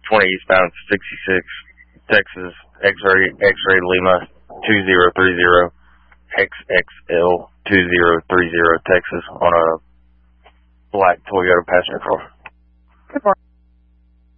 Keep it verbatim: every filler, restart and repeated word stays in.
twenty eastbound, sixty-six, Texas, X-ray, X-ray Lima, two zero three zero, X X L two zero three zero, Texas, on a black Toyota passenger car.